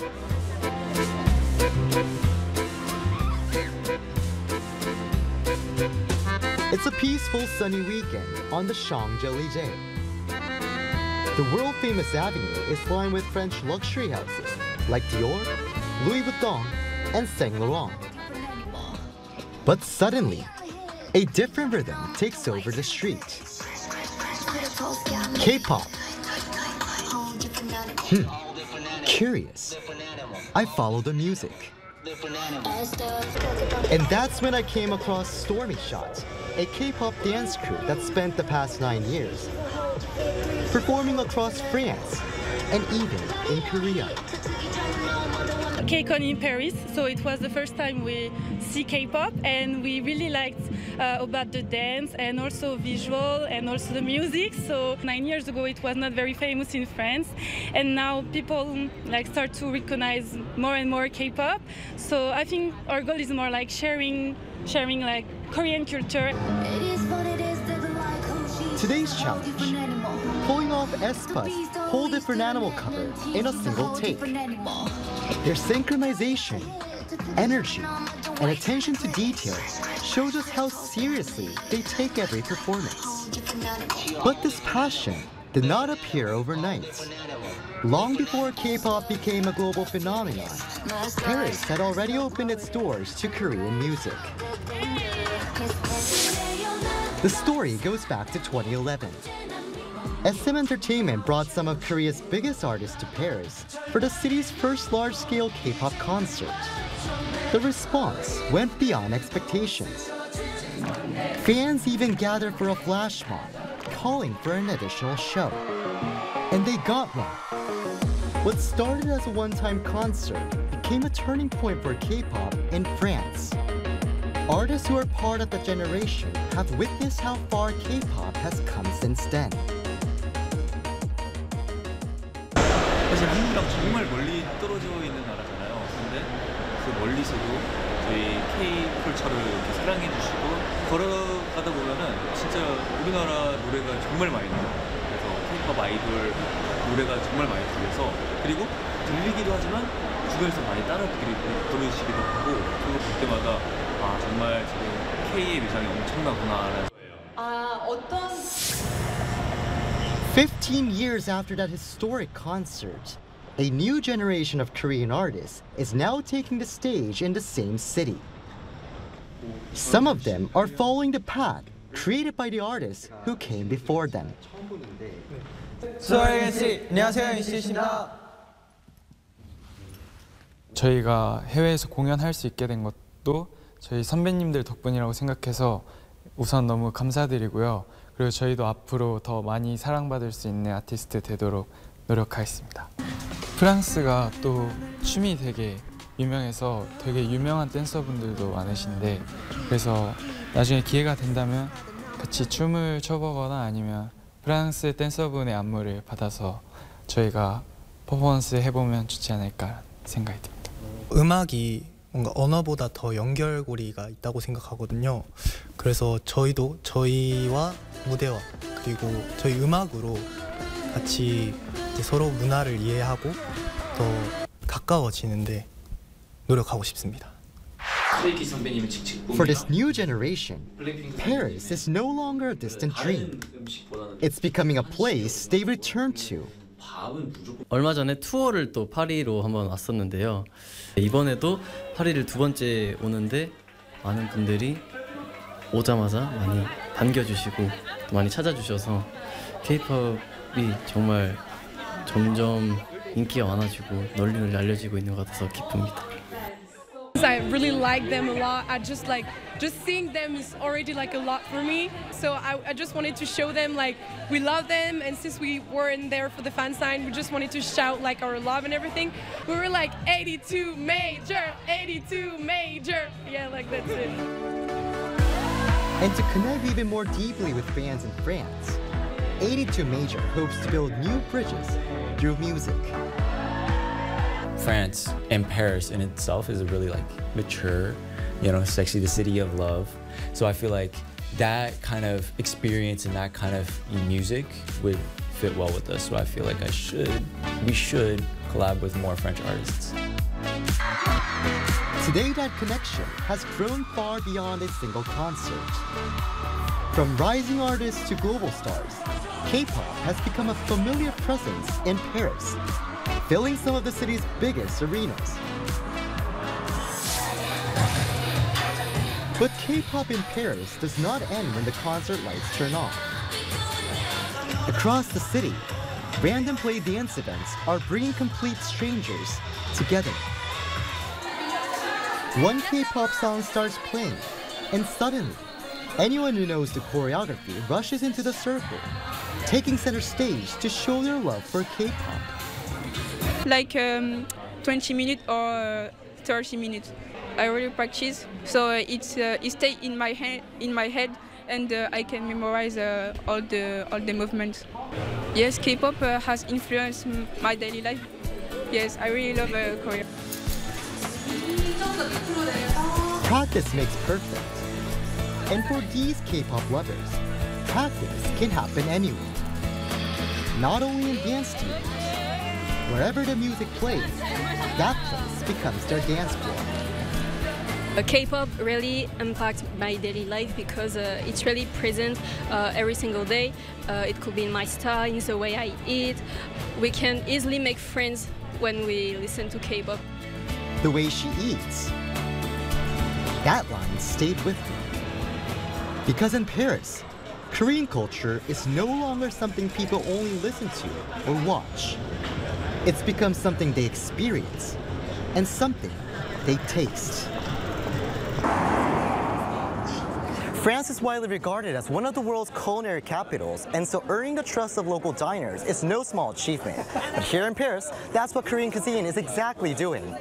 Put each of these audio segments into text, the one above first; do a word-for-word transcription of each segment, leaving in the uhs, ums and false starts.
It's a peaceful, sunny weekend on the Champs-Élysées. The world-famous avenue is lined with French luxury houses like Dior, Louis Vuitton, and Saint Laurent. But suddenly, a different rhythm takes over the street. K-pop. Hmm. Curious. I follow the music. And that's when I came across Stormy Shot, a K-pop dance crew that spent the past nine years performing across France and even in Korea. KCON in Paris, so it was the first time we see K-pop, and we really liked uh, about the dance and also visual and also the music. So nine years ago it was not very famous in France, and now people like start to recognize more and more K-pop. So I think our goal is more like sharing, sharing like Korean culture. Today's challenge: pulling off aespa's Whole Different Animal cover in a single take. Their synchronization, energy, and attention to detail shows us how seriously they take every performance. But this passion did not appear overnight. Long before K-pop became a global phenomenon, Paris had already opened its doors to Korean music. The story goes back to twenty eleven. S M Entertainment brought some of Korea's biggest artists to Paris for the city's first large-scale K-pop concert. The response went beyond expectations. Fans even gathered for a flash mob, calling for an additional show. And they got one. What started as a one-time concert became a turning point for K-pop in France. Artists who are part of that generation have witnessed how far K-pop has come since then. 사실 한국이랑 정말 멀리 떨어져 있는 나라잖아요. 근데 그 멀리서도 저희 K-컬처를 이렇게 사랑해 주시고 걸어가다 보면은 진짜 우리나라 노래가 정말 많이 나와요. 그래서 K-팝 아이돌 노래가 정말 많이 들려서, 그리고 들리기도 하지만 주변에서 많이 따라 부르시기도 하고, 그거 볼 때마다 아 정말 지금 K의 위상이 엄청나구나라는 거예요. 아 어떤 Fifteen years after that historic concert, a new generation of Korean artists is now taking the stage in the same city. Some of them are following the path created by the artists who came before them. 안녕하세요, 인씨입니다. 저희가 해외에서 공연할 수 있게 된 것도 저희 선배님들 덕분이라고 생각해서 우선 너무 감사드리고요. 그리고 저희도 앞으로 더 많이 사랑받을 수 있는 아티스트 되도록 노력하겠습니다. 프랑스가 또 춤이 되게 유명해서 되게 유명한 댄서분들도 많으신데, 그래서 나중에 기회가 된다면 같이 춤을 춰보거나 아니면 프랑스 댄서분의 안무를 받아서 저희가 퍼포먼스 해보면 좋지 않을까 생각이 듭니다. 음악이 뭔가 언어보다 더 연결고리가 있다고 생각하거든요. 그래서 저희도 저희와 무대와 그리고 저희 음악으로 같이 이제 서로 문화를 이해하고 더 가까워지는데 노력하고 싶습니다. For this new generation, Paris is no longer a distant dream. It's becoming a place they return to. 얼마 전에 투어를 또 파리로 한번 왔었는데요. 이번에도 파리를 두 번째 오는데 많은 분들이 오자마자 많이 반겨주시고 또 많이 찾아주셔서 K-팝이 정말 점점 인기가 많아지고 널리 널리 알려지고 있는 것 같아서 기쁩니다. I really like them a lot. I just like just seeing them is already like a lot for me. So I, I just wanted to show them like we love them, and since we weren't there for the fan sign, we just wanted to shout like our love and everything. We were like eighty-two major, eighty-two major. Yeah, like that's it. And to connect even more deeply with fans in France, eighty-two Major hopes to build new bridges through music. France and Paris in itself is a really like mature, you know, sexy, the city of love. So I feel like that kind of experience and that kind of music would fit well with us. So I feel like I should, we should collab with more French artists. Today, that connection has grown far beyond a single concert. From rising artists to global stars, K-pop has become a familiar presence in Paris, filling some of the city's biggest arenas. But K-pop in Paris does not end when the concert lights turn off. Across the city, random play dance events are bringing complete strangers together. One K-pop song starts playing, and suddenly, anyone who knows the choreography rushes into the circle, taking center stage to show their love for K-pop. Like um, twenty minutes or thirty minutes. I really practice, so it's uh, it stays in my head, in my head, and uh, I can memorize uh, all the all the movements. Yes, K-pop uh, has influenced my daily life. Yes, I really love uh, Korea. Practice makes perfect. And for these K-pop lovers, practice can happen anywhere. Not only in dance studios. Wherever the music plays, that place becomes their dance floor. Uh, K-pop really impacts my daily life because uh, it's really present uh, every single day. Uh, it could be in my style, in the way I eat. We can easily make friends when we listen to K-pop. The way she eats. That line stayed with me. Because in Paris, Korean culture is no longer something people only listen to or watch. It's become something they experience and something they taste. France is widely regarded as one of the world's culinary capitals, and so earning the trust of local diners is no small achievement. But here in Paris, that's what Korean cuisine is exactly doing.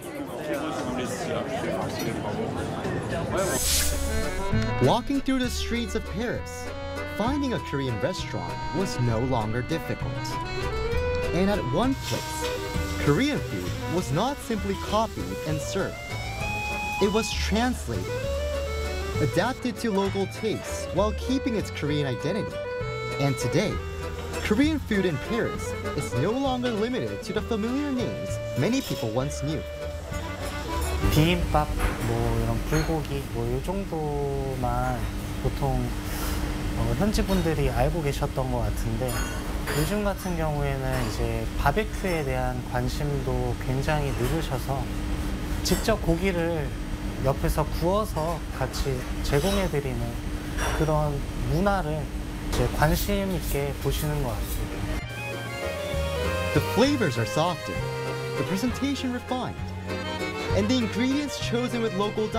Walking through the streets of Paris, finding a Korean restaurant was no longer difficult. And at one place, Korean food was not simply copied and served. It was translated, adapted to local tastes while keeping its Korean identity. And today, Korean food in Paris is no longer limited to the familiar names many people once knew. 비빔밥, 뭐 이런 불고기, 뭐 이 정도만 보통 어, 현지 분들이 알고 계셨던 것 같은데 요즘 같은 경우에는 이제 바베큐에 대한 관심도 굉장히 늘으셔서 직접 고기를 옆에서 구워서 같이 제공해드리는 그런 문화를 이제 관심 있게 보시는 것 같습니다. The flavors are softened, the presentation refined, and the ingredients chosen with local